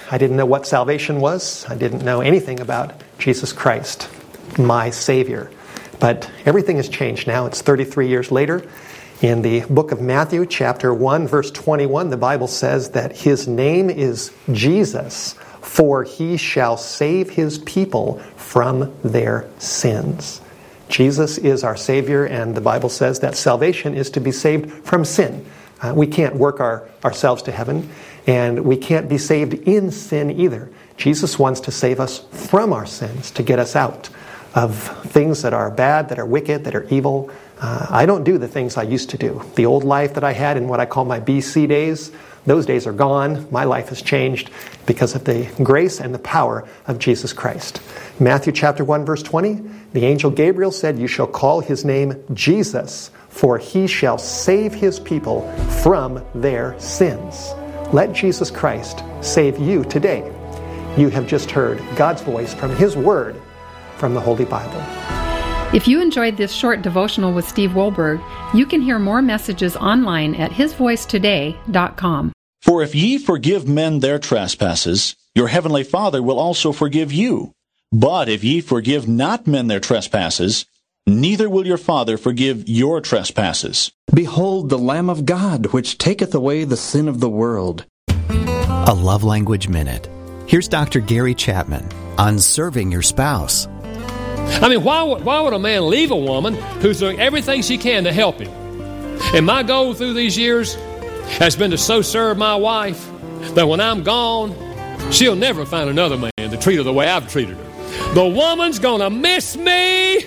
I didn't know what salvation was. I didn't know anything about Jesus Christ, my Savior. But everything has changed now. It's 33 years later. In the book of Matthew, chapter 1, verse 21, the Bible says that His name is Jesus, for He shall save His people from their sins. Jesus is our Savior, and the Bible says that salvation is to be saved from sin. We can't work ourselves to heaven, and we can't be saved in sin either. Jesus wants to save us from our sins, to get us out of things that are bad, that are wicked, that are evil. I don't do the things I used to do. The old life that I had in what I call my BC days, those days are gone. My life has changed because of the grace and the power of Jesus Christ. Matthew chapter 1, verse 20, the angel Gabriel said, "You shall call His name Jesus, for He shall save His people from their sins." Let Jesus Christ save you today. You have just heard God's voice from His Word from the Holy Bible. If you enjoyed this short devotional with Steve Wohlberg, you can hear more messages online at hisvoicetoday.com. For if ye forgive men their trespasses, your heavenly Father will also forgive you. But if ye forgive not men their trespasses, neither will your Father forgive your trespasses. Behold the Lamb of God, which taketh away the sin of the world. A Love Language Minute. Here's Dr. Gary Chapman on serving your spouse. I mean, why would a man leave a woman who's doing everything she can to help him? And my goal through these years has been to so serve my wife that when I'm gone, she'll never find another man to treat her the way I've treated her. The woman's gonna miss me.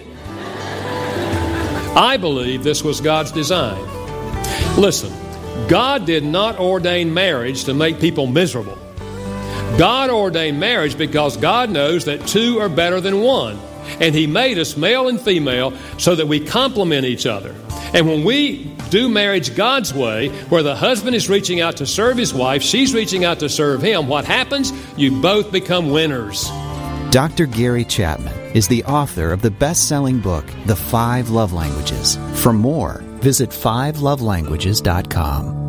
I believe this was God's design. Listen, God did not ordain marriage to make people miserable. God ordained marriage because God knows that two are better than one. And He made us male and female so that we complement each other. And when we do marriage God's way, where the husband is reaching out to serve his wife, she's reaching out to serve him, what happens? You both become winners. Dr. Gary Chapman is the author of the best-selling book, The 5 Love Languages. For more, visit 5lovelanguages.com.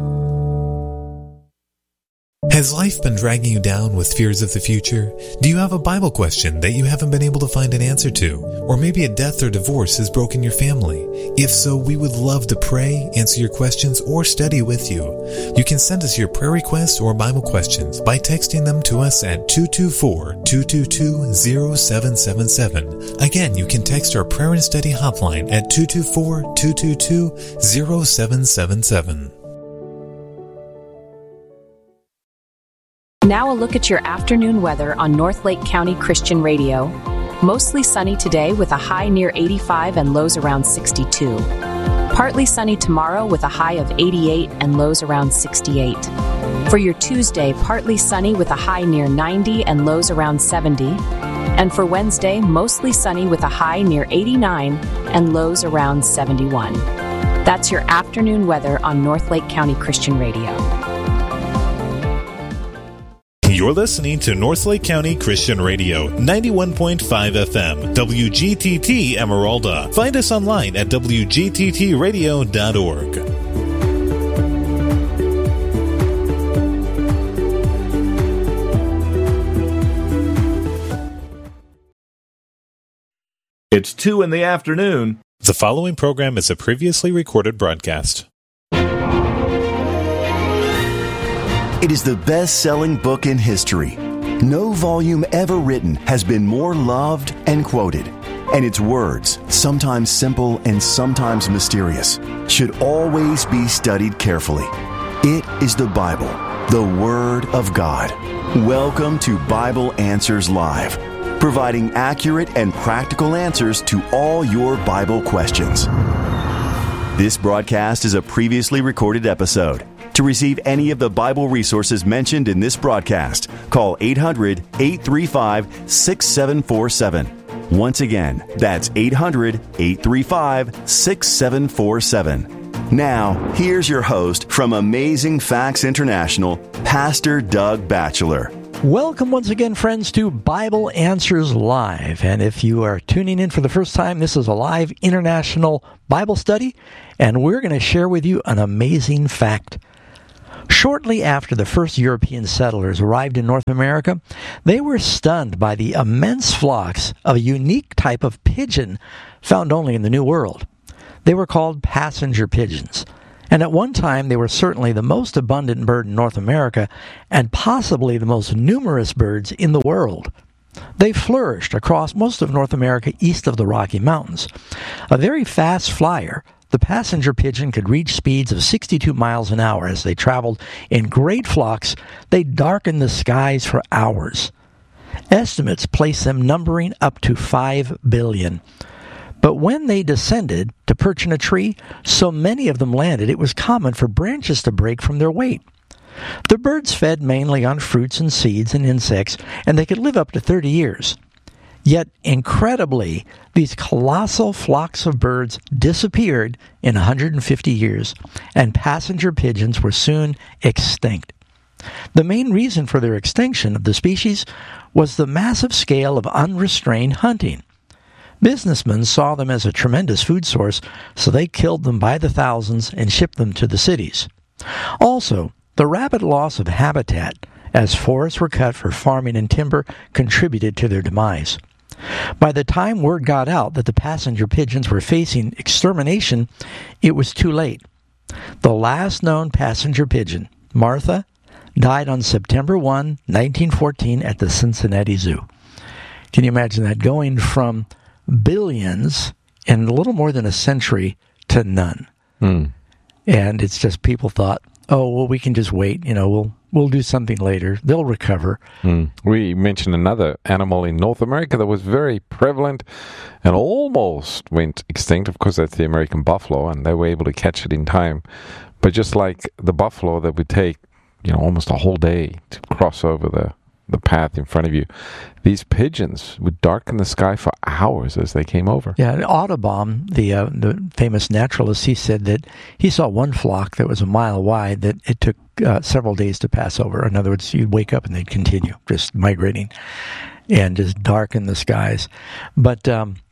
Has life been dragging you down with fears of the future? Do you have a Bible question that you haven't been able to find an answer to? Or maybe a death or divorce has broken your family? If so, we would love to pray, answer your questions, or study with you. You can send us your prayer requests or Bible questions by texting them to us at 224-222-0777. Again, you can text our prayer and study hotline at 224-222-0777. Now a look at your afternoon weather on North Lake County Christian Radio. Mostly sunny today with a high near 85 and lows around 62. Partly sunny tomorrow with a high of 88 and lows around 68. For your Tuesday, partly sunny with a high near 90 and lows around 70. And for Wednesday, mostly sunny with a high near 89 and lows around 71. That's your afternoon weather on North Lake County Christian Radio. You're listening to North Lake County Christian Radio, 91.5 FM, WGTT Emeralda. Find us online at wgttradio.org. It's 2 in the afternoon. The following program is a previously recorded broadcast. It is the best-selling book in history. No volume ever written has been more loved and quoted. And its words, sometimes simple and sometimes mysterious, should always be studied carefully. It is the Bible, the Word of God. Welcome to Bible Answers Live, providing accurate and practical answers to all your Bible questions. This broadcast is a previously recorded episode. To receive any of the Bible resources mentioned in this broadcast, call 800-835-6747. Once again, that's 800-835-6747. Now, here's your host from Amazing Facts International, Pastor Doug Batchelor. Welcome once again, friends, to Bible Answers Live. And if you are tuning in for the first time, this is a live international Bible study, and we're going to share with you an amazing fact. Shortly after the first European settlers arrived in North America, they were stunned by the immense flocks of a unique type of pigeon found only in the New World. They were called passenger pigeons, and at one time they were certainly the most abundant bird in North America and possibly the most numerous birds in the world. They flourished across most of North America east of the Rocky Mountains. A very fast flyer, the passenger pigeon could reach speeds of 62 miles an hour as they traveled in great flocks. They darkened the skies for hours. Estimates place them numbering up to 5 billion. But when they descended to perch in a tree, so many of them landed, it was common for branches to break from their weight. The birds fed mainly on fruits and seeds and insects, and they could live up to 30 years. Yet, incredibly, these colossal flocks of birds disappeared in 150 years, and passenger pigeons were soon extinct. The main reason for their extinction of the species was the massive scale of unrestrained hunting. Businessmen saw them as a tremendous food source, so they killed them by the thousands and shipped them to the cities. Also, the rapid loss of habitat, as forests were cut for farming and timber, contributed to their demise. By the time word got out that the passenger pigeons were facing extermination, it was too late. The last known passenger pigeon, Martha, died on September 1, 1914 at the Cincinnati Zoo. Can you imagine that? Going from billions in a little more than a century to none. And it's just people thought, oh, well, we can just wait. We'll do something later. They'll recover. We mentioned another animal in North America that was very prevalent and almost went extinct. Of course, that's the American buffalo, and they were able to catch it in time. But just like the buffalo that would take, almost a whole day to cross over the path in front of you, these pigeons would darken the sky for hours as they came over. Yeah, Audubon, the famous naturalist, he said that he saw one flock that was a mile wide that it took several days to pass over. In other words, you'd wake up and they'd continue just migrating and just darken the skies. But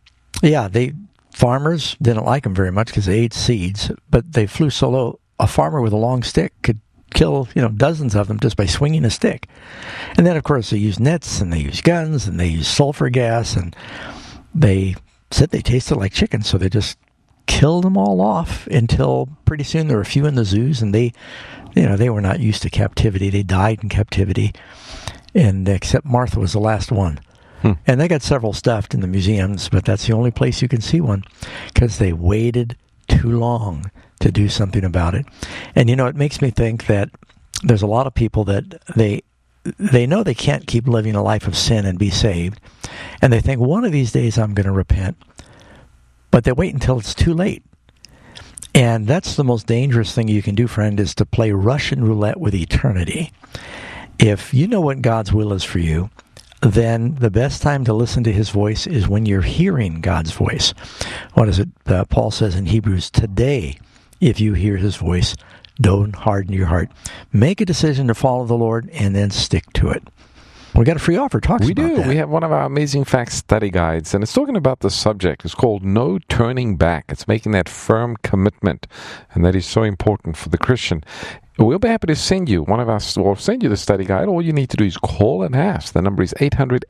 farmers didn't like them very much because they ate seeds, but they flew so low, a farmer with a long stick could kill dozens of them just by swinging a stick. And then, of course, they use nets, and they use guns, and they use sulfur gas, and they said they tasted like chicken, so they just killed them all off until pretty soon there were a few in the zoos, and they were not used to captivity. They died in captivity, and except Martha was the last one. And they got several stuffed in the museums, but that's the only place you can see one because they waited too long to do something about it. And it makes me think that there's a lot of people that they know they can't keep living a life of sin and be saved, and they think one of these days I'm going to repent, but they wait until it's too late. And that's the most dangerous thing you can do, friend, is to play Russian roulette with eternity. If you know what God's will is for you, then the best time to listen to his voice is when you're hearing God's voice. What is it? Paul says in Hebrews, today, if you hear his voice, don't harden your heart. Make a decision to follow the Lord and then stick to it. We got a free offer. Talks about that. We do. We have one of our Amazing Facts study guides, and it's talking about the subject. It's called No Turning Back. It's making that firm commitment, and that is so important for the Christian. We'll be happy to send you send you the study guide. All you need to do is call and ask. The number is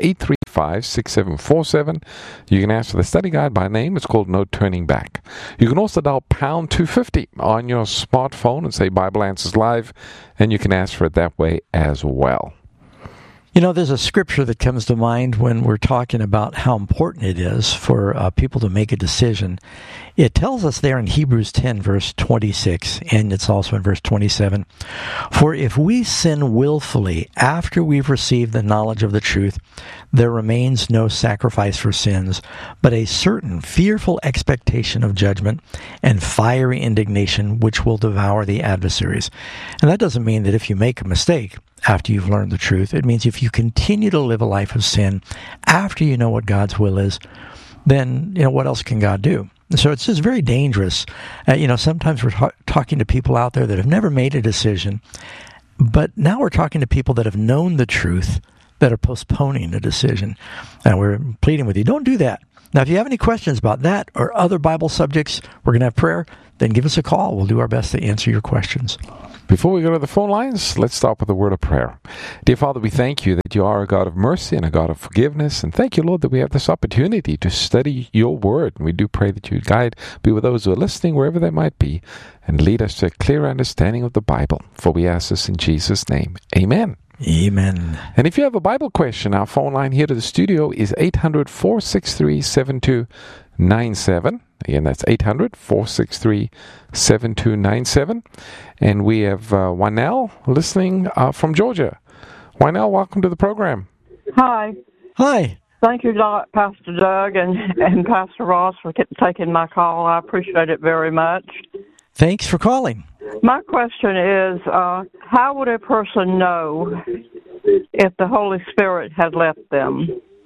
800-835-6747. You can ask for the study guide by name. It's called No Turning Back. You can also dial pound 250 on your smartphone and say Bible Answers Live, and you can ask for it that way as well. There's a scripture that comes to mind when we're talking about how important it is for people to make a decision. It tells us there in Hebrews 10, verse 26, and it's also in verse 27, for if we sin willfully after we've received the knowledge of the truth, there remains no sacrifice for sins, but a certain fearful expectation of judgment and fiery indignation which will devour the adversaries. And that doesn't mean that if you make a mistake after you've learned the truth, it means if you continue to live a life of sin after you know what God's will is, then, what else can God do? So it's just very dangerous. Sometimes we're talking to people out there that have never made a decision, but now we're talking to people that have known the truth that are postponing a decision. And we're pleading with you, don't do that. Now, if you have any questions about that or other Bible subjects, we're going to have prayer. then give us a call. We'll do our best to answer your questions. Before we go to the phone lines, let's start with a word of prayer. Dear Father, we thank you that you are a God of mercy and a God of forgiveness. And thank you, Lord, that we have this opportunity to study your word. And we do pray that you guide, be with those who are listening, wherever they might be, and lead us to a clear understanding of the Bible. For we ask this in Jesus' name. Amen. Amen. And if you have a Bible question, our phone line here to the studio is 800-463-7297. Again, that's 800-463-7297. And we have Wynell listening from Georgia. Wynell, welcome to the program. Hi. Hi. Thank you, Pastor Doug and Pastor Ross, for taking my call. I appreciate it very much. Thanks for calling. My question is, how would a person know if the Holy Spirit had left them?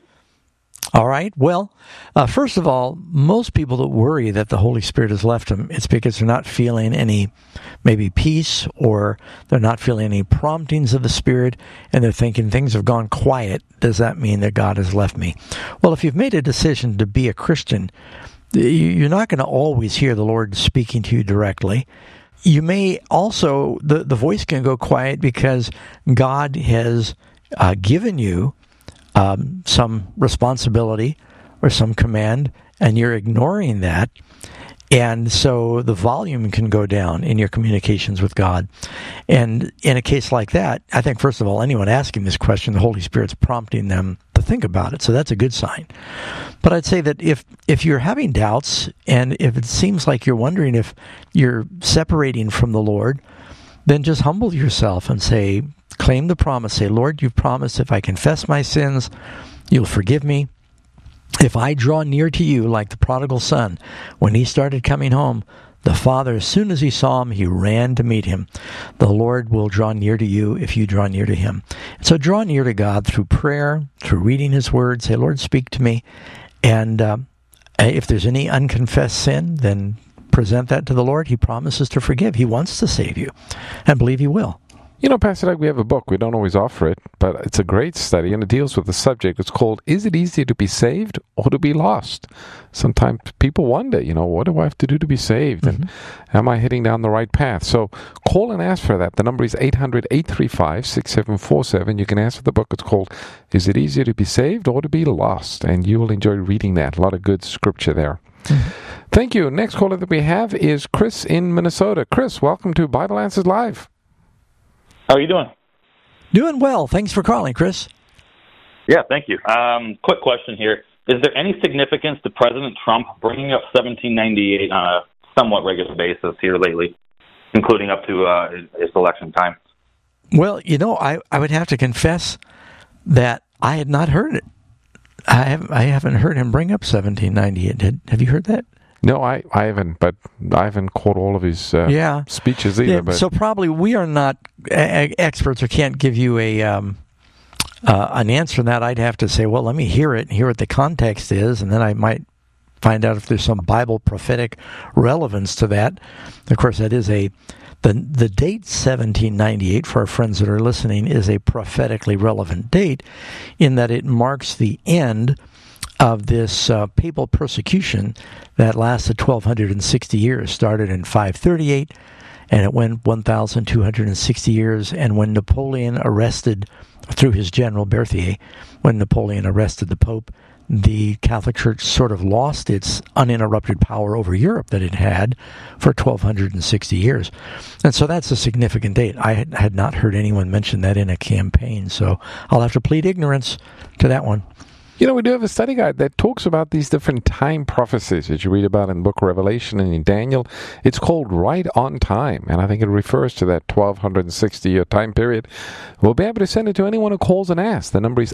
All right. Well, first of all, most people that worry that the Holy Spirit has left them, it's because they're not feeling any maybe peace, or they're not feeling any promptings of the Spirit, and they're thinking things have gone quiet. Does that mean that God has left me? Well, if you've made a decision to be a Christian, you're not going to always hear the Lord speaking to you directly. You may also, the voice can go quiet because God has given you some responsibility or some command, and you're ignoring that. And so the volume can go down in your communications with God. And in a case like that, I think, first of all, anyone asking this question, the Holy Spirit's prompting them to think about it. So that's a good sign. But I'd say that if you're having doubts, and if it seems like you're wondering if you're separating from the Lord, then just humble yourself and say, claim the promise. Say, Lord, you've promised if I confess my sins, you'll forgive me. If I draw near to you like the prodigal son, when he started coming home, the father, as soon as he saw him, he ran to meet him. The Lord will draw near to you if you draw near to him. So draw near to God through prayer, through reading his word. Say, Lord, speak to me. And if there's any unconfessed sin, then present that to the Lord. He promises to forgive. He wants to save you, and believe he will. You know, Pastor Doug, we have a book. We don't always offer it, but it's a great study, and it deals with the subject. It's called, Is It Easier to Be Saved or to Be Lost? Sometimes people wonder, what do I have to do to be saved? Mm-hmm. And am I heading down the right path? So call and ask for that. The number is 800-835-6747. You can ask for the book. It's called, Is It Easier to Be Saved or to Be Lost? And you will enjoy reading that. A lot of good scripture there. Mm-hmm. Thank you. Next caller that we have is Chris in Minnesota. Chris, welcome to Bible Answers Live. How are you doing? Doing well. Thanks for calling, Chris. Yeah, thank you. Quick question here. Is there any significance to President Trump bringing up 1798 on a somewhat regular basis here lately, including up to his election time? Well, I would have to confess that I had not heard it. I haven't heard him bring up 1798. Have you heard that? No, I haven't, but I haven't caught all of his speeches either. Yeah, but. So probably we are not experts, or can't give you an answer on that. I'd have to say, well, let me hear it and hear what the context is, and then I might find out if there's some Bible prophetic relevance to that. Of course, that is the date 1798, for our friends that are listening, is a prophetically relevant date in that it marks the end of this papal persecution that lasted 1,260 years, started in 538, and it went 1,260 years. And when Napoleon arrested, through his general Berthier, when Napoleon arrested the Pope, the Catholic Church sort of lost its uninterrupted power over Europe that it had for 1,260 years. And so that's a significant date. I had not heard anyone mention that in a campaign, so I'll have to plead ignorance to that one. We do have a study guide that talks about these different time prophecies that you read about in the book of Revelation and in Daniel. It's called Right on Time, and I think it refers to that 1,260-year time period. We'll be able to send it to anyone who calls and asks. The number is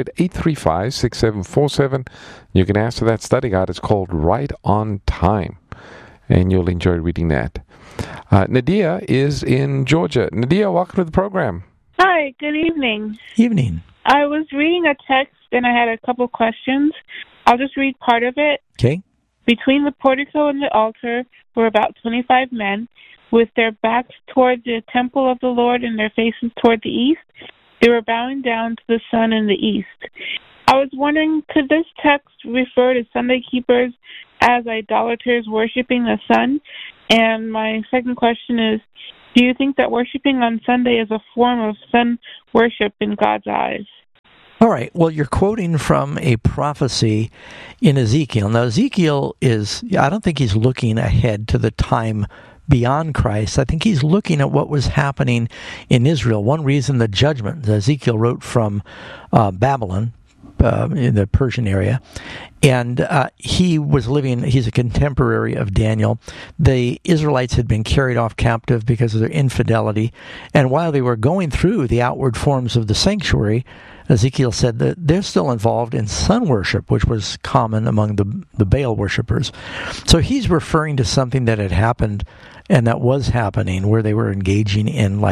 800-835-6747. You can ask for that study guide. It's called Right on Time, and you'll enjoy reading that. Nadia is in Georgia. Nadia, welcome to the program. Hi, good evening. Evening. I was reading a text and I had a couple questions. I'll just read part of it. Okay. Between the portico and the altar were about 25 men, with their backs toward the temple of the Lord and their faces toward the east. They were bowing down to the sun in the east. I was wondering, could this text refer to Sunday keepers as idolaters worshiping the sun? And my second question is, do you think that worshiping on Sunday is a form of sun worship in God's eyes? All right. Well, you're quoting from a prophecy in Ezekiel. Now, Ezekiel I don't think he's looking ahead to the time beyond Christ. I think he's looking at what was happening in Israel. One reason the judgment, Ezekiel wrote from Babylon, in the Persian area, and he's a contemporary of Daniel. The Israelites had been carried off captive because of their infidelity, and while they were going through the outward forms of the sanctuary, Ezekiel said that they're still involved in sun worship, which was common among the Baal worshippers. So he's referring to something that had happened and that was happening, where they were engaging in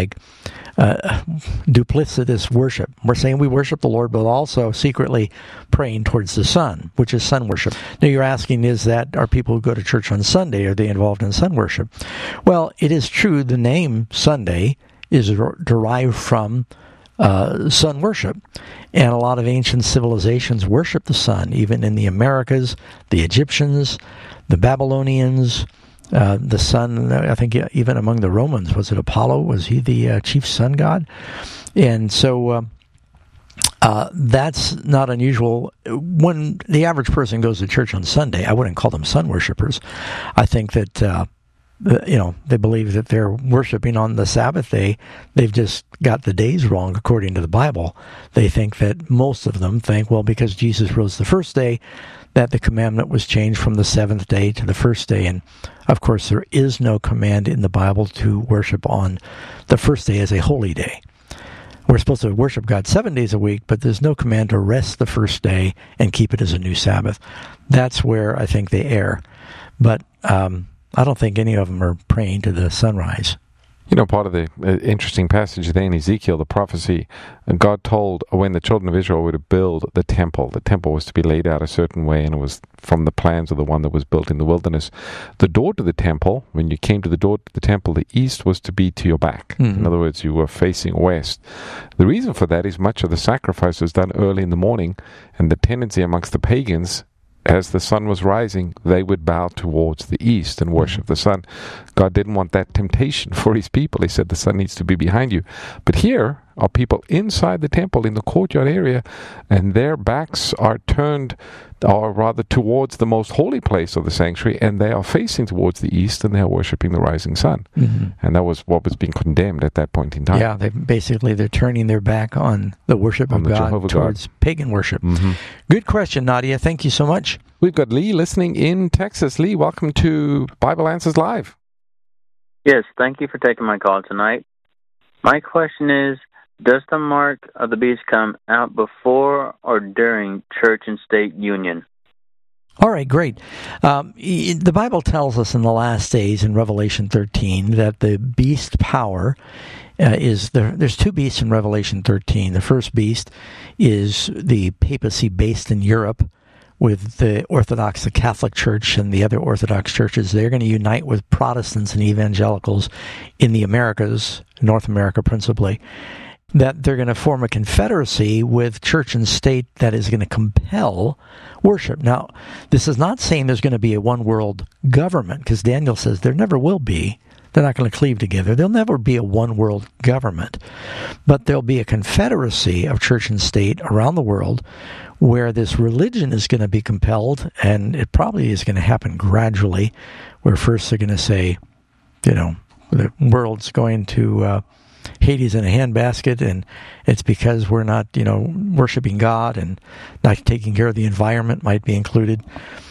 duplicitous worship. We're saying we worship the Lord, but also secretly praying towards the sun, which is sun worship. Now you're asking, are people who go to church on Sunday, are they involved in sun worship? Well, it is true the name Sunday is derived from sun worship. And a lot of ancient civilizations worship the sun, even in the Americas, the Egyptians, the Babylonians, the sun. I think even among the Romans, was it Apollo? Was he the chief sun god? And so that's not unusual. When the average person goes to church on Sunday, I wouldn't call them sun worshipers. I think that they believe that they're worshiping on the Sabbath day. They've just got the days wrong according to the Bible. They think that most of them think, well, because Jesus rose the first day, that the commandment was changed from the seventh day to the first day. And of course, there is no command in the Bible to worship on the first day as a holy day. We're supposed to worship God 7 days a week, but there's no command to rest the first day and keep it as a new Sabbath. That's where I think they err. But I don't think any of them are praying to the sunrise. Part of the interesting passage there in Ezekiel, the prophecy, God told when the children of Israel were to build the temple was to be laid out a certain way, and it was from the plans of the one that was built in the wilderness. The door to the temple, when you came to the door to the temple, the east was to be to your back. Mm-hmm. In other words, you were facing west. The reason for that is much of the sacrifice was done early in the morning, and the tendency amongst the pagans, as the sun was rising, they would bow towards the east and worship the sun. God didn't want that temptation for his people. He said the sun needs to be behind you. But here are people inside the temple in the courtyard area, and their backs are turned, or rather towards the most holy place of the sanctuary, and they are facing towards the east, and they are worshiping the rising sun. Mm-hmm. And that was what was being condemned at that point in time. Yeah, they're turning their back on the worship of God towards pagan worship. Mm-hmm. Good question, Nadia. Thank you so much. We've got Lee listening in Texas. Lee, welcome to Bible Answers Live. Yes, thank you for taking my call tonight. My question is, does the mark of the beast come out before or during church and state union? All right, great. The Bible tells us in the last days in Revelation 13 that the beast power there's two beasts in Revelation 13. The first beast is the papacy based in Europe, with the Orthodox, the Catholic Church, and the other Orthodox churches. They're going to unite with Protestants and evangelicals in the Americas, North America principally, that they're going to form a confederacy with church and state that is going to compel worship. Now, this is not saying there's going to be a one world government, because Daniel says there never will be. They're not going to cleave together. There'll never be a one world government. But there'll be a confederacy of church and state around the world where this religion is going to be compelled, and it probably is going to happen gradually, where first they're going to say, the world's going to Hades in a handbasket, and it's because we're not, worshiping God, and not taking care of the environment might be included.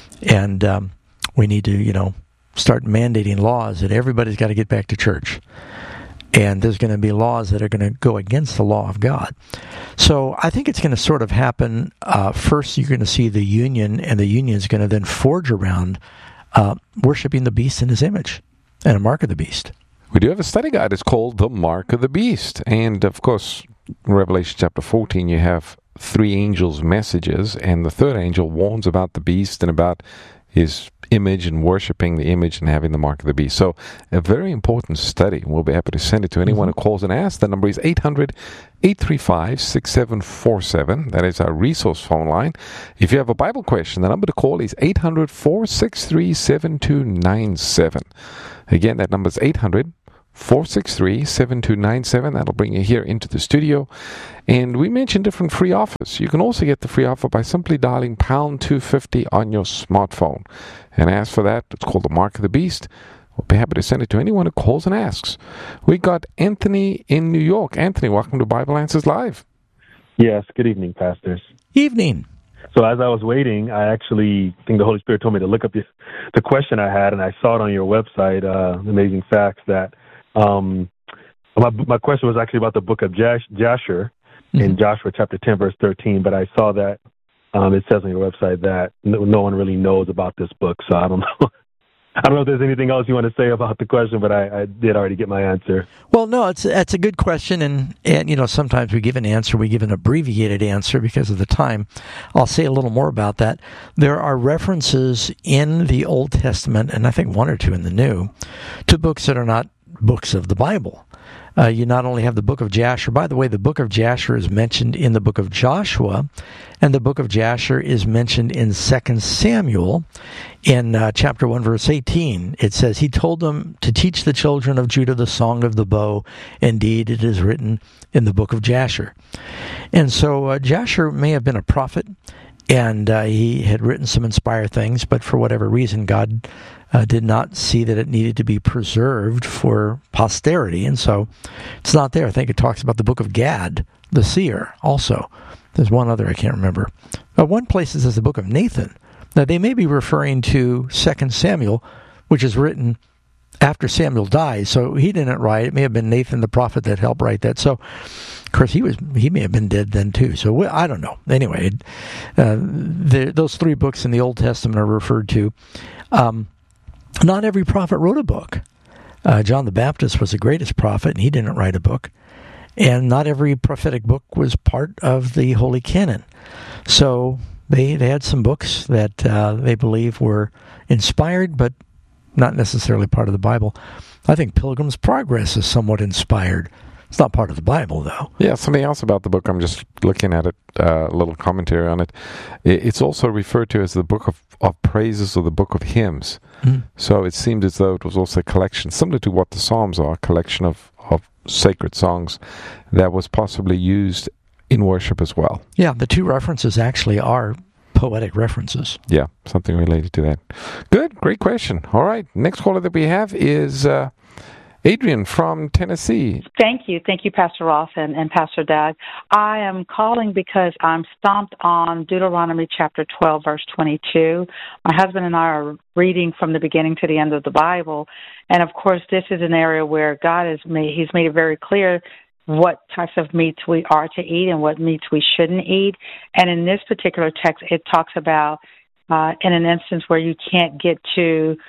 And we need to, start mandating laws that everybody's got to get back to church. And there's going to be laws that are going to go against the law of God. So I think it's going to sort of happen. First, you're going to see the union, and the union is going to then forge around worshiping the beast in his image and a mark of the beast. We do have a study guide. It's called The Mark of the Beast. And, of course, in Revelation chapter 14, you have three angels' messages, and the third angel warns about the beast and about his image and worshiping the image and having the mark of the beast. So a very important study. We'll be happy to send it to anyone who calls and asks. The number is 800-835-6747. That is our resource phone line. If you have a Bible question, the number to call is 800-463-7297. Again, that number is 800-463-7297. That'll bring you here into the studio. And we mentioned different free offers. You can also get the free offer by simply dialing pound 250 on your smartphone. And ask for that. It's called the Mark of the Beast. We'll be happy to send it to anyone who calls and asks. We got Anthony in New York. Anthony, welcome to Bible Answers Live. Yes, good evening, pastors. Evening. So as I was waiting, I actually think the Holy Spirit told me to look up the question I had, and I saw it on your website, Amazing Facts, that my question was actually about the book of Jasher in Joshua chapter 10, verse 13, but I saw that it says on your website that no one really knows about this book, so I don't know. I don't know if there's anything else you want to say about the question, but I did already get my answer. Well, no, it's a good question, and sometimes we give an answer, we give an abbreviated answer because of the time. I'll say a little more about that. There are references in the Old Testament, and I think one or two in the New, to books that are not books of the Bible. You not only have the book of Jasher. By the way, the book of Jasher is mentioned in the book of Joshua, and the book of Jasher is mentioned in 2 Samuel in chapter 1, verse 18. It says, he told them to teach the children of Judah the song of the bow. Indeed, it is written in the book of Jasher. And so Jasher may have been a prophet, and he had written some inspired things, but for whatever reason, God did not see that it needed to be preserved for posterity, and so it's not there. I think it talks about the book of Gad, the seer, also. There's one other I can't remember. One place it says the book of Nathan. Now, they may be referring to 2 Samuel, which is written after Samuel dies, so he didn't write it. It may have been Nathan the prophet that helped write that. So, of course, he may have been dead then too. So I don't know. Anyway, those three books in the Old Testament are referred to. Not every prophet wrote a book. John the Baptist was the greatest prophet, and he didn't write a book. And not every prophetic book was part of the Holy Canon. So they had some books that they believe were inspired, but not necessarily part of the Bible. I think Pilgrim's Progress is somewhat inspired. It's not part of the Bible, though. Yeah, something else about the book. I'm just looking at it, a little commentary on it. It's also referred to as the book of praises or the book of hymns. Mm. So it seemed as though it was also a collection, similar to what the Psalms are, a collection of sacred songs that was possibly used in worship as well. Yeah, the two references actually are poetic references. Yeah, something related to that. Good, great question. All right, next caller that we have is Adrian from Tennessee. Thank you, Pastor Ross and Pastor Doug. I am calling because I'm stumped on Deuteronomy chapter 12, verse 22. My husband and I are reading from the beginning to the end of the Bible, and of course, this is an area where God he's made it very clear what types of meats we are to eat and what meats we shouldn't eat. And in this particular text, it talks about in an instance where you can't get to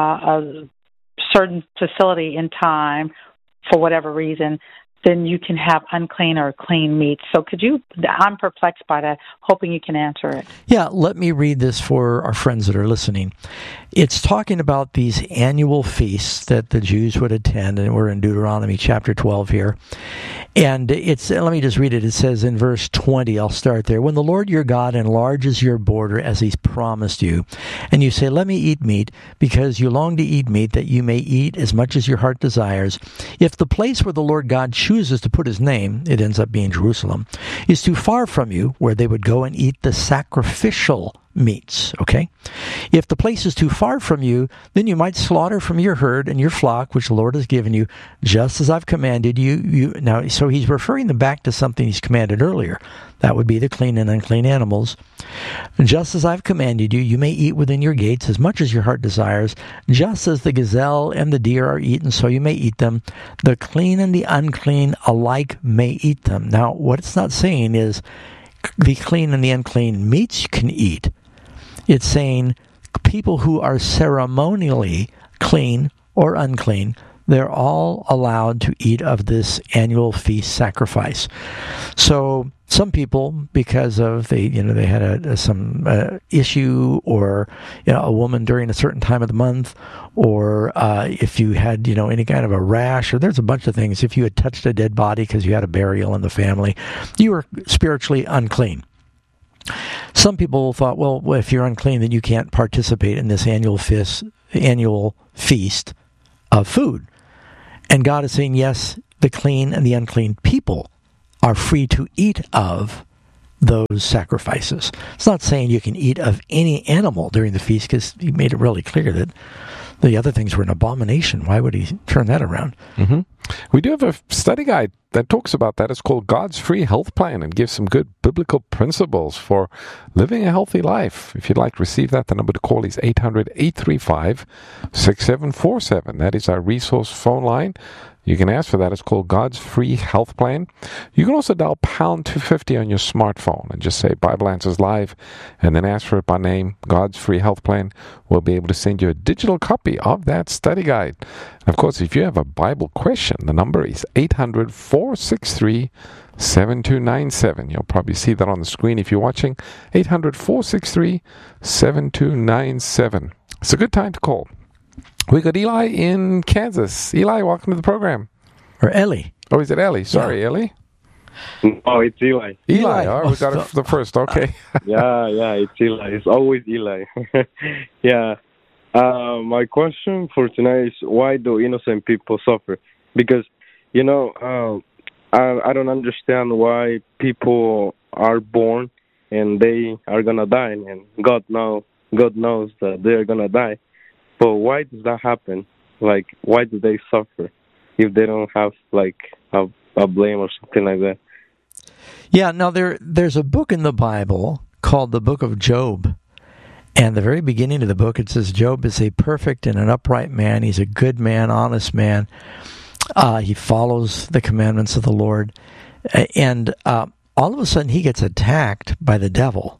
a certain facility in time for whatever reason, then you can have unclean or clean meat. So I'm perplexed by that, hoping you can answer it. Yeah, let me read this for our friends that are listening. It's talking about these annual feasts that the Jews would attend, and we're in Deuteronomy chapter 12 here. And let me just read it. It says in verse 20, I'll start there. When the Lord your God enlarges your border as he's promised you, and you say, let me eat meat, because you long to eat meat, that you may eat as much as your heart desires. If the place where the Lord God chooses to put his name, it ends up being Jerusalem, is too far from you, where they would go and eat the sacrificial meats, okay? If the place is too far from you, then you might slaughter from your herd and your flock, which the Lord has given you, just as I've commanded you. Now, so he's referring them back to something he's commanded earlier. That would be the clean and unclean animals. Just as I've commanded you, you may eat within your gates as much as your heart desires. Just as the gazelle and the deer are eaten, so you may eat them. The clean and the unclean alike may eat them. Now, what it's not saying is the clean and the unclean meats you can eat. It's saying people who are ceremonially clean or unclean, they're all allowed to eat of this annual feast sacrifice. So some people, because of they had some issue, or a woman during a certain time of the month, or if you had any kind of a rash, or there's a bunch of things. If you had touched a dead body because you had a burial in the family, you were spiritually unclean. Some people thought, well, if you're unclean, then you can't participate in this annual feast of food. And God is saying, yes, the clean and the unclean people are free to eat of those sacrifices. It's not saying you can eat of any animal during the feast, because he made it really clear that the other things were an abomination. Why would he turn that around? Mm-hmm. We do have a study guide that talks about that. It's called God's Free Health Plan, and gives some good biblical principles for living a healthy life. If you'd like to receive that, the number to call is 800-835-6747. That is our resource phone line. You can ask for that. It's called God's Free Health Plan. You can also dial pound 250 on your smartphone and just say Bible Answers Live, and then ask for it by name, God's Free Health Plan. We'll be able to send you a digital copy of that study guide. And of course, if you have a Bible question, the number is 800-463-7297. You'll probably see that on the screen if you're watching. 800-463-7297. It's a good time to call. We got Eli in Kansas. Eli, welcome to the program. Or Ellie. Oh, is it Ellie? Sorry, yeah. Ellie? Oh, it's Eli. Eli. Oh, we got it the first. Okay. yeah, it's Eli. It's always Eli. Yeah. My question for tonight is, why do innocent people suffer? Because, I don't understand why people are born and they are going to die, and God knows that they are going to die. But why does that happen? Like, why do they suffer if they don't have, a blame or something like that? Yeah, now there's a book in the Bible called the Book of Job. And the very beginning of the book, it says Job is a perfect and an upright man. He's a good man, honest man. He follows the commandments of the Lord. And all of a sudden, he gets attacked by the devil.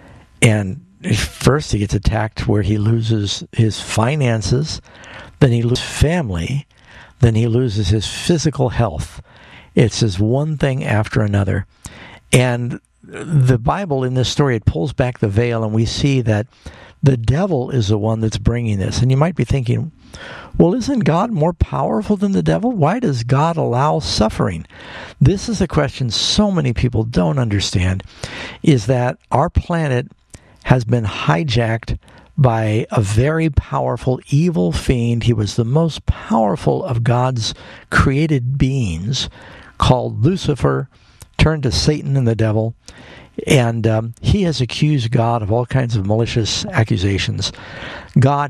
And first, he gets attacked where he loses his finances, then he loses family, then he loses his physical health. It's just one thing after another. And the Bible in this story, it pulls back the veil, and we see that the devil is the one that's bringing this. And you might be thinking, well, isn't God more powerful than the devil? Why does God allow suffering? This is a question so many people don't understand, is that our planet has been hijacked by a very powerful evil fiend. He was the most powerful of God's created beings, called Lucifer, turned to Satan and the devil, and he has accused God of all kinds of malicious accusations. God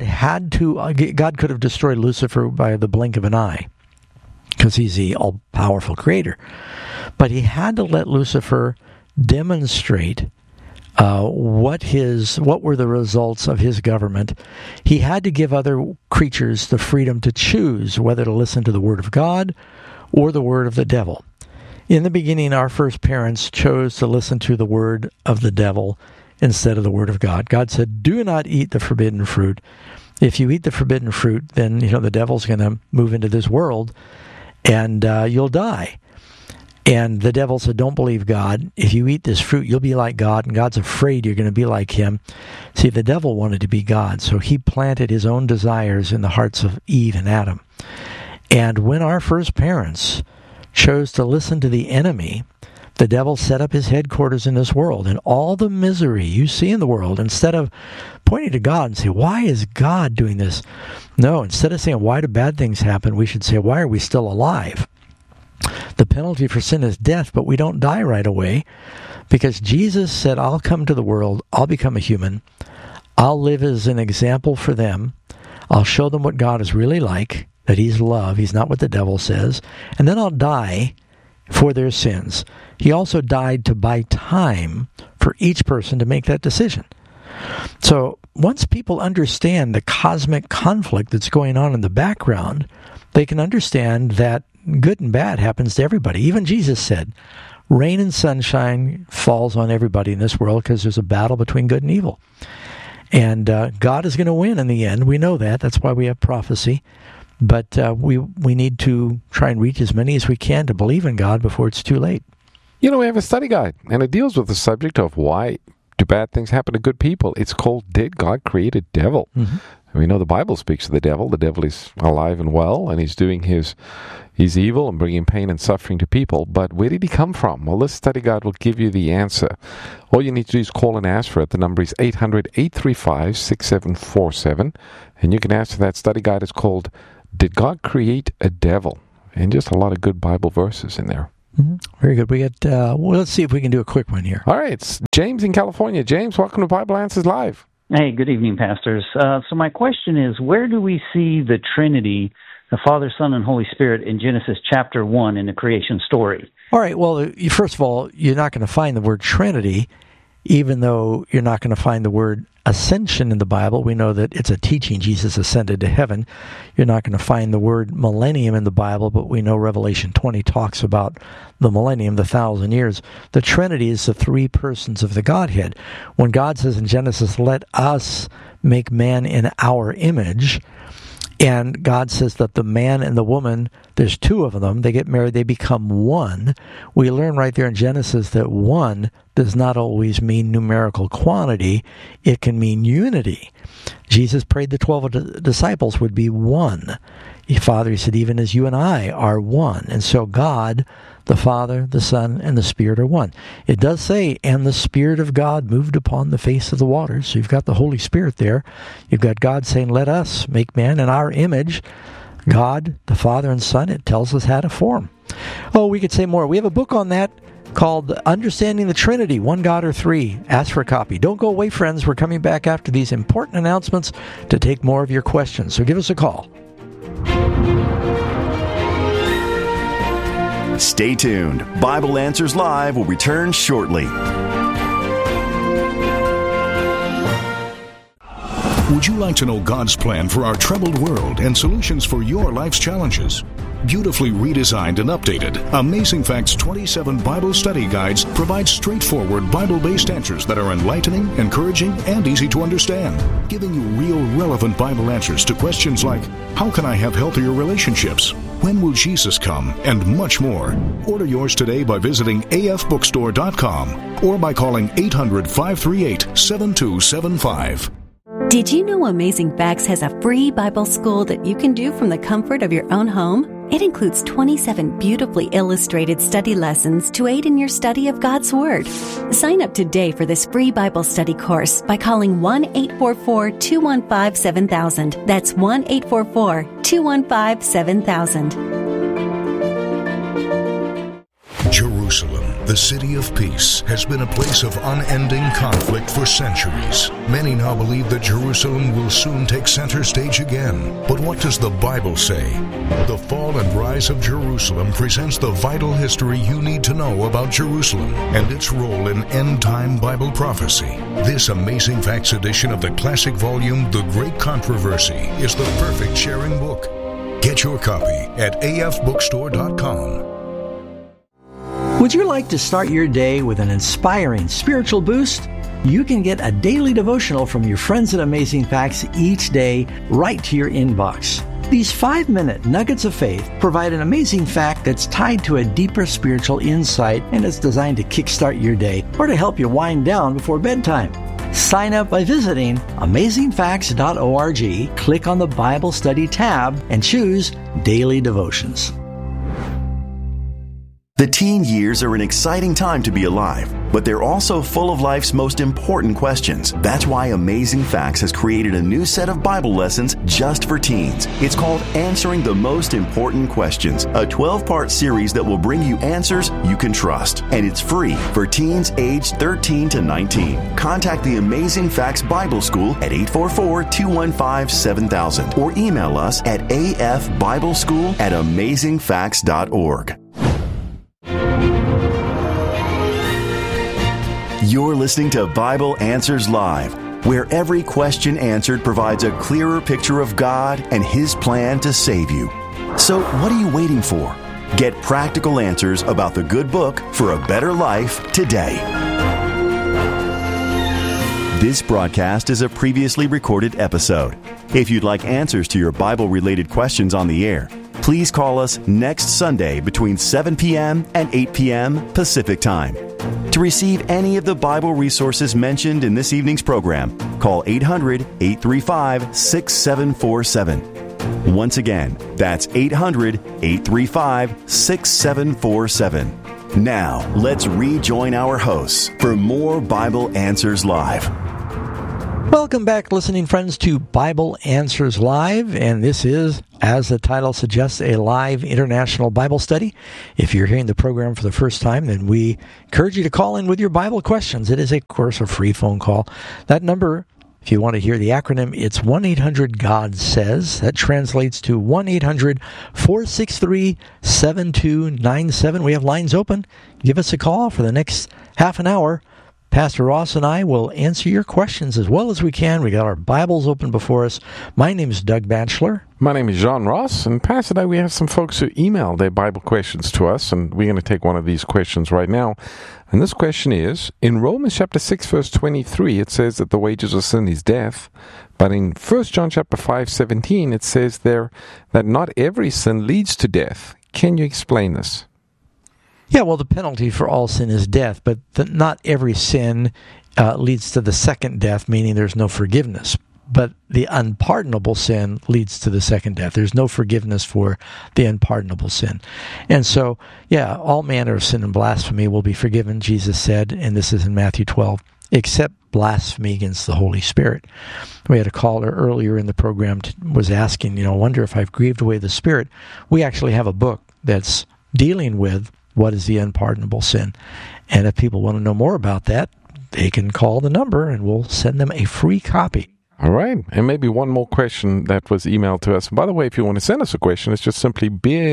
could have destroyed Lucifer by the blink of an eye, because he's the all-powerful creator. But he had to let Lucifer demonstrate what were the results of his government. He had to give other creatures the freedom to choose whether to listen to the word of God or the word of the devil. In the beginning, our first parents chose to listen to the word of the devil instead of the word of God. God said, do not eat the forbidden fruit. If you eat the forbidden fruit, then the devil's going to move into this world, and you'll die. And the devil said, don't believe God. If you eat this fruit, you'll be like God, and God's afraid you're going to be like him. See, the devil wanted to be God, so he planted his own desires in the hearts of Eve and Adam. And when our first parents chose to listen to the enemy, the devil set up his headquarters in this world. And all the misery you see in the world, instead of pointing to God and say, why is God doing this? No, instead of saying, why do bad things happen, we should say, why are we still alive? The penalty for sin is death, but we don't die right away, because Jesus said, I'll come to the world, I'll become a human, I'll live as an example for them, I'll show them what God is really like, that he's love, he's not what the devil says, and then I'll die for their sins. He also died to buy time for each person to make that decision. So once people understand the cosmic conflict that's going on in the background, they can understand that good and bad happens to everybody. Even Jesus said, rain and sunshine falls on everybody in this world because there's a battle between good and evil. And God is going to win in the end. We know that. That's why we have prophecy. But we need to try and reach as many as we can to believe in God before it's too late. You know, we have a study guide, and it deals with the subject of why do bad things happen to good people. It's called Did God Create a Devil? Mm-hmm. We know the Bible speaks of the devil. The devil is alive and well, and he's doing his evil and bringing pain and suffering to people. But where did he come from? Well, this study guide will give you the answer. All you need to do is call and ask for it. The number is 800-835-6747, and you can ask for that study guide. It's called Did God Create a Devil? And just a lot of good Bible verses in there. Mm-hmm. Very good. We got. Let's see if we can do a quick one here. All right, it's James in California. James, welcome to Bible Answers Live. Hey, good evening, pastors. So my question is, where do we see the Trinity, the Father, Son, and Holy Spirit in Genesis chapter 1 in the creation story? All right, well, first of all, you're not going to find the word Trinity, even though you're not going to find the word ascension in the Bible. We know that it's a teaching. Jesus ascended to heaven. You're not going to find the word millennium in the Bible, but we know Revelation 20 talks about the millennium, the 1,000 years. The Trinity is the three persons of the Godhead. When God says in Genesis, let us make man in our image, and God says that the man and the woman, there's two of them, they get married, they become one. We learn right there in Genesis that one does not always mean numerical quantity. It can mean unity. Jesus prayed the 12 disciples would be one. Father, he said, even as you and I are one. And so God, the Father, the Son, and the Spirit are one. It does say, and the Spirit of God moved upon the face of the waters. So you've got the Holy Spirit there. You've got God saying, let us make man in our image. God, the Father and Son, it tells us how to form. Oh, we could say more. We have a book on that called Understanding the Trinity, One God or Three. Ask for a copy. Don't go away, friends. We're coming back after these important announcements to take more of your questions. So give us a call. Stay tuned. Bible Answers Live will return shortly. Would you like to know God's plan for our troubled world and solutions for your life's challenges? Beautifully redesigned and updated, Amazing Facts 27 Bible Study Guides provide straightforward Bible-based answers that are enlightening, encouraging, and easy to understand, giving you real, relevant Bible answers to questions like, how can I have healthier relationships? When will Jesus come? And much more. Order yours today by visiting afbookstore.com or by calling 800-538-7275. Did you know Amazing Facts has a free Bible school that you can do from the comfort of your own home? It includes 27 beautifully illustrated study lessons to aid in your study of God's Word. Sign up today for this free Bible study course by calling 1-844-215-7000. That's 1-844-215-7000. Jerusalem, the city of peace, has been a place of unending conflict for centuries. Many now believe that Jerusalem will soon take center stage again. But what does the Bible say? The Fall and Rise of Jerusalem presents the vital history you need to know about Jerusalem and its role in end-time Bible prophecy. This Amazing Facts edition of the classic volume, The Great Controversy, is the perfect sharing book. Get your copy at afbookstore.com. Would you like to start your day with an inspiring spiritual boost? You can get a daily devotional from your friends at Amazing Facts each day right to your inbox. These 5-minute nuggets of faith provide an amazing fact that's tied to a deeper spiritual insight, and it's designed to kickstart your day or to help you wind down before bedtime. Sign up by visiting amazingfacts.org, click on the Bible Study tab, and choose Daily Devotions. The teen years are an exciting time to be alive, but they're also full of life's most important questions. That's why Amazing Facts has created a new set of Bible lessons just for teens. It's called Answering the Most Important Questions, a 12-part series that will bring you answers you can trust. And it's free for teens aged 13 to 19. Contact the Amazing Facts Bible School at 844-215-7000 or email us at afbibleschool@amazingfacts.org. You're listening to Bible Answers Live, where every question answered provides a clearer picture of God and His plan to save you. So what are you waiting for? Get practical answers about the good book for a better life today. This broadcast is a previously recorded episode. If you'd like answers to your Bible-related questions on the air, please call us next Sunday between 7 p.m. and 8 p.m. Pacific Time. To receive any of the Bible resources mentioned in this evening's program, call 800-835-6747. Once again, that's 800-835-6747. Now, let's rejoin our hosts for more Bible Answers Live. Welcome back, listening friends, to Bible Answers Live, and this is, as the title suggests, a live international Bible study. If you're hearing the program for the first time, then we encourage you to call in with your Bible questions. It is, of course, a free phone call. That number, if you want to hear the acronym, it's 1-800-GOD-SAYS. That translates to 1-800-463-7297. We have lines open. Give us a call for the next half an hour. Pastor Ross and I will answer your questions as well as we can. We got our Bibles open before us. My name is Doug Batchelor. My name is John Ross, and Pastor, today we have some folks who emailed their Bible questions to us, and we're going to take one of these questions right now. And this question is, in Romans chapter 6, verse 23, it says that the wages of sin is death, but in 1 John chapter 5, 17, it says there that not every sin leads to death. Can you explain this? Yeah, well, the penalty for all sin is death, but not every sin leads to the second death, meaning there's no forgiveness. But the unpardonable sin leads to the second death. There's no forgiveness for the unpardonable sin. And so, yeah, all manner of sin and blasphemy will be forgiven, Jesus said, and this is in Matthew 12, except blasphemy against the Holy Spirit. We had a caller earlier in the program was asking, wonder if I've grieved away the Spirit. We actually have a book that's dealing with what is the unpardonable sin. And if people want to know more about that, they can call the number and we'll send them a free copy. All right. And maybe one more question that was emailed to us. By the way, if you want to send us a question, it's just simply